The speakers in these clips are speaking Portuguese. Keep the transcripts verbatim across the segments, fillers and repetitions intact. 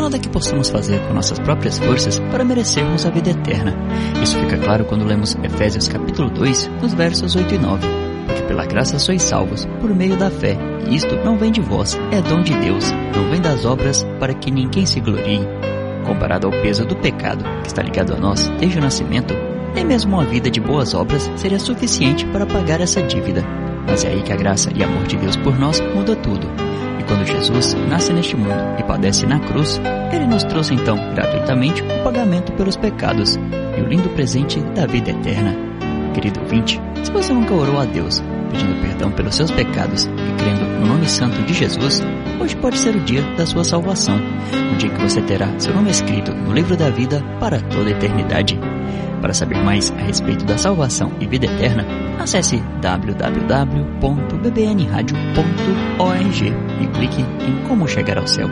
nada que possamos fazer com nossas próprias forças para merecermos a vida eterna. Isso fica claro quando lemos Efésios capítulo dois, nos versos oito e nove. Porque pela graça sois salvos, por meio da fé, e isto não vem de vós, é dom de Deus, não vem das obras, para que ninguém se glorie. Comparado ao peso do pecado, que está ligado a nós desde o nascimento, nem mesmo uma vida de boas obras seria suficiente para pagar essa dívida. Mas é aí que a graça e amor de Deus por nós muda tudo. E quando Jesus nasce neste mundo e padece na cruz, Ele nos trouxe então gratuitamente o pagamento pelos pecados e o lindo presente da vida eterna. Querido ouvinte, se você nunca orou a Deus, pedindo perdão pelos seus pecados e crendo no nome santo de Jesus, hoje pode ser o dia da sua salvação, o dia que você terá seu nome escrito no livro da vida para toda a eternidade. Para saber mais a respeito da salvação e vida eterna, acesse w w w ponto b b n radio ponto org e clique em Como Chegar ao Céu.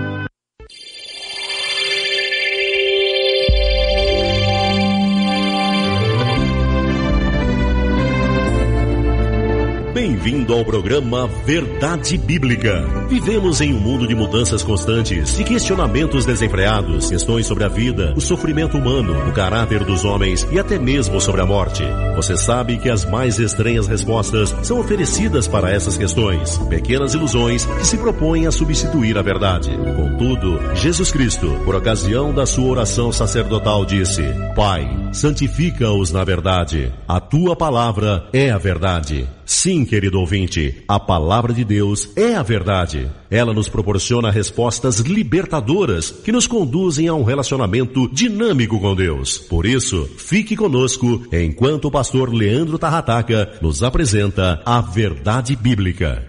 Bem-vindo ao programa Verdade Bíblica. Vivemos em um mundo de mudanças constantes, de questionamentos desenfreados, questões sobre a vida, o sofrimento humano, o caráter dos homens e até mesmo sobre a morte. Você sabe que as mais estranhas respostas são oferecidas para essas questões, pequenas ilusões que se propõem a substituir a verdade. Contudo, Jesus Cristo, por ocasião da sua oração sacerdotal, disse: Pai, santifica-os na verdade. A tua palavra é a verdade. Sim, querido ouvinte, a palavra de Deus é a verdade. Ela nos proporciona respostas libertadoras que nos conduzem a um relacionamento dinâmico com Deus. Por isso, fique conosco enquanto o pastor Leandro Tarrataca nos apresenta a Verdade Bíblica.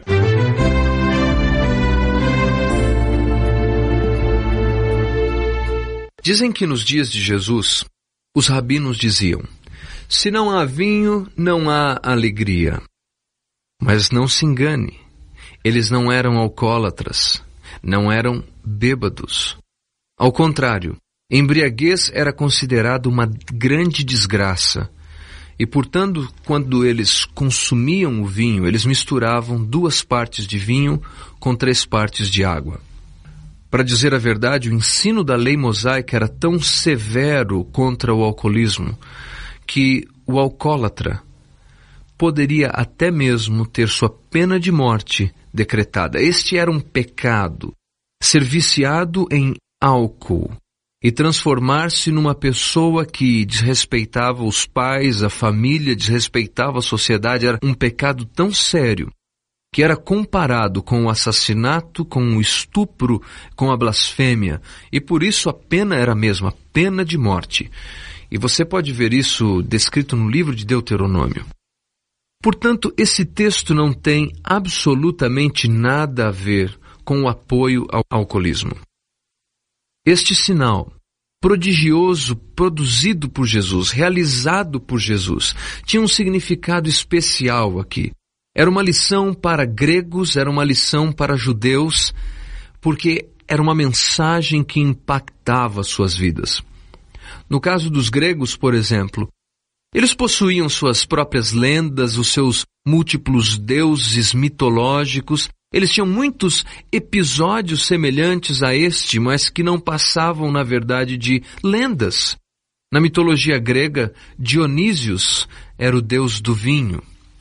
Dizem que nos dias de Jesus, os rabinos diziam: se não há vinho, não há alegria. Mas não se engane, eles não eram alcoólatras, não eram bêbados. Ao contrário, embriaguez era considerado uma grande desgraça. E, portanto, quando eles consumiam o vinho, eles misturavam duas partes de vinho com três partes de água. Para dizer a verdade, o ensino da lei mosaica era tão severo contra o alcoolismo que o alcoólatra poderia até mesmo ter sua pena de morte decretada. Este era um pecado, ser viciado em álcool e transformar-se numa pessoa que desrespeitava os pais, a família, desrespeitava a sociedade. Era um pecado tão sério que era comparado com o assassinato, com o estupro, com a blasfêmia, e por isso a pena era a mesma, pena de morte. E você pode ver isso descrito no livro de Deuteronômio. Portanto, esse texto não tem absolutamente nada a ver com o apoio ao alcoolismo. Este sinal prodigioso produzido por Jesus, realizado por Jesus, tinha um significado especial aqui. Era uma lição para gregos, era uma lição para judeus, porque era uma mensagem que impactava suas vidas. No caso dos gregos, por exemplo, eles possuíam suas próprias lendas, os seus múltiplos deuses mitológicos. Eles tinham muitos episódios semelhantes a este, mas que não passavam, na verdade, de lendas. Na mitologia grega, Dionísios era o deus do vinho.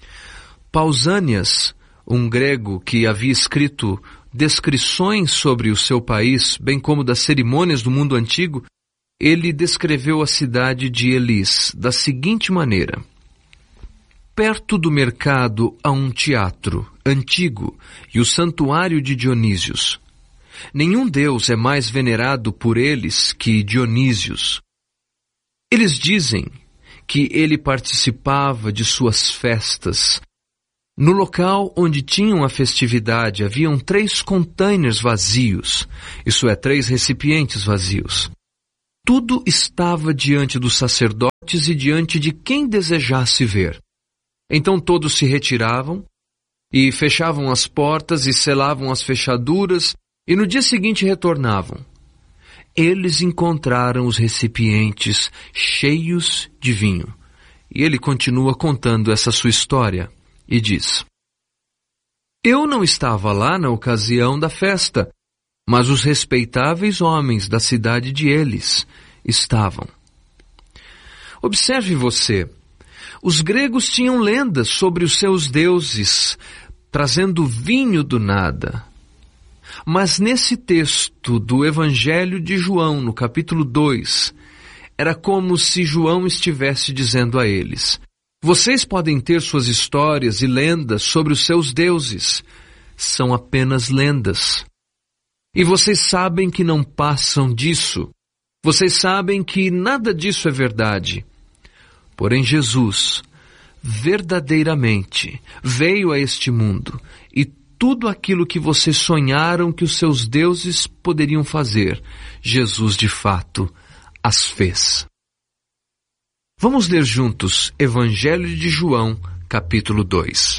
Pausânias, um grego que havia escrito descrições sobre o seu país, bem como das cerimônias do mundo antigo, ele descreveu a cidade de Elis da seguinte maneira: perto do mercado há um teatro antigo e o santuário de Dionísios. Nenhum deus é mais venerado por eles que Dionísios. Eles dizem que ele participava de suas festas. No local onde tinham a festividade haviam três containers vazios, isso é, três recipientes vazios. Tudo estava diante dos sacerdotes e diante de quem desejasse ver. Então todos se retiravam e fechavam as portas e selavam as fechaduras e no dia seguinte retornavam. Eles encontraram os recipientes cheios de vinho. E ele continua contando essa sua história e diz: eu não estava lá na ocasião da festa, mas os respeitáveis homens da cidade de eles estavam. Observe você, os gregos tinham lendas sobre os seus deuses, trazendo vinho do nada. Mas nesse texto do Evangelho de João, no capítulo dois, era como se João estivesse dizendo a eles: vocês podem ter suas histórias e lendas sobre os seus deuses, são apenas lendas. E vocês sabem que não passam disso. Vocês sabem que nada disso é verdade. Porém, Jesus, verdadeiramente, veio a este mundo e tudo aquilo que vocês sonharam que os seus deuses poderiam fazer, Jesus, de fato, as fez. Vamos ler juntos Evangelho de João, capítulo dois.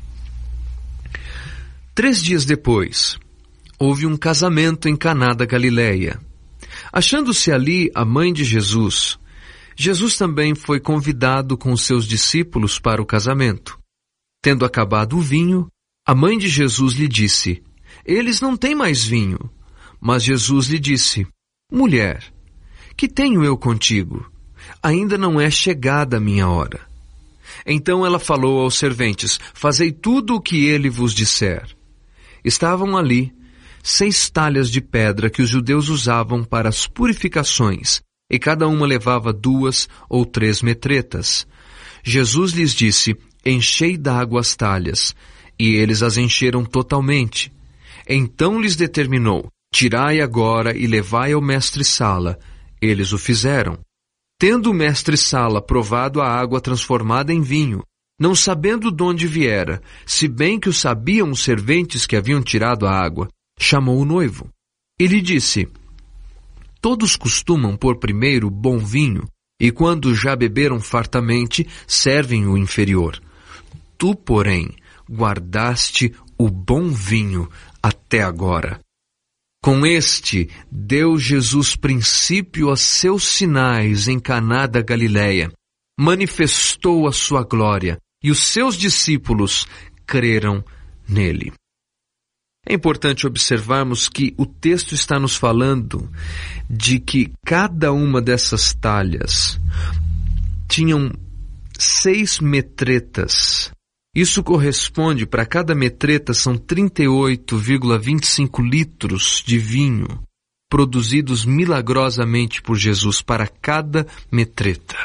Três dias depois, houve um casamento em Caná da Galileia. Achando-se ali a mãe de Jesus, Jesus também foi convidado com os seus discípulos para o casamento. Tendo acabado o vinho, a mãe de Jesus lhe disse: eles não têm mais vinho. Mas Jesus lhe disse: mulher, que tenho eu contigo? Ainda não é chegada a minha hora. Então ela falou aos serventes: fazei tudo o que ele vos disser. Estavam ali seis talhas de pedra que os judeus usavam para as purificações, e cada uma levava duas ou três metretas. Jesus lhes disse: enchei d'água as talhas, e eles as encheram totalmente. Então lhes determinou: tirai agora e levai ao mestre-sala. Eles o fizeram. Tendo o mestre-sala provado a água transformada em vinho, não sabendo de onde viera, se bem que o sabiam os serventes que haviam tirado a água, chamou o noivo. E lhe disse: todos costumam pôr primeiro bom vinho, e quando já beberam fartamente, servem o inferior. Tu, porém, guardaste o bom vinho até agora. Com este, deu Jesus princípio a seus sinais em Caná da Galileia, manifestou a sua glória, e os seus discípulos creram nele. É importante observarmos que o texto está nos falando de que cada uma dessas talhas tinham seis metretas. Isso corresponde, para cada metreta, são trinta e oito vírgula vinte e cinco litros de vinho, produzidos milagrosamente por Jesus para cada metreta.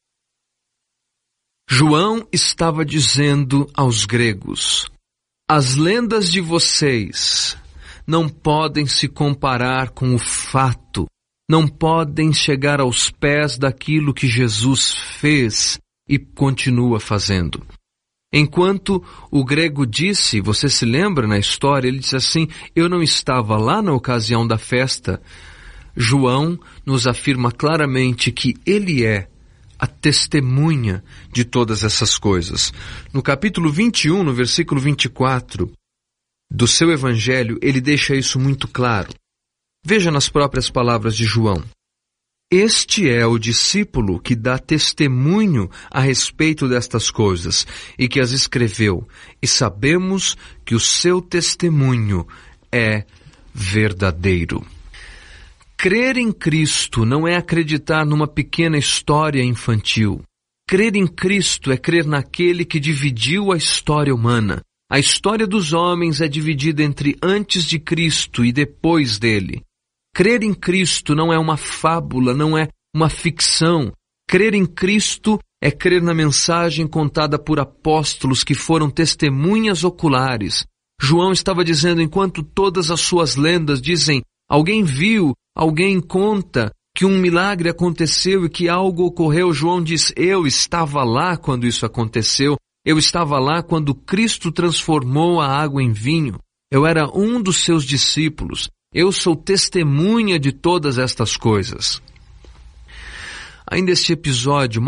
João estava dizendo aos gregos: as lendas de vocês não podem se comparar com o fato, não podem chegar aos pés daquilo que Jesus fez e continua fazendo. Enquanto o grego disse, você se lembra na história, ele disse assim: eu não estava lá na ocasião da festa. João nos afirma claramente que ele é a testemunha de todas essas coisas. No capítulo vinte e um, no versículo vinte e quatro do seu evangelho, ele deixa isso muito claro. Veja nas próprias palavras de João: este é o discípulo que dá testemunho a respeito destas coisas e que as escreveu, e sabemos que o seu testemunho é verdadeiro. Crer em Cristo não é acreditar numa pequena história infantil. Crer em Cristo é crer naquele que dividiu a história humana. A história dos homens é dividida entre antes de Cristo e depois dele. Crer em Cristo não é uma fábula, não é uma ficção. Crer em Cristo é crer na mensagem contada por apóstolos que foram testemunhas oculares. João estava dizendo, enquanto todas as suas lendas dizem: alguém viu, alguém conta que um milagre aconteceu e que algo ocorreu, João diz: eu estava lá quando isso aconteceu. Eu estava lá quando Cristo transformou a água em vinho. Eu era um dos seus discípulos. Eu sou testemunha de todas estas coisas. Ainda este episódio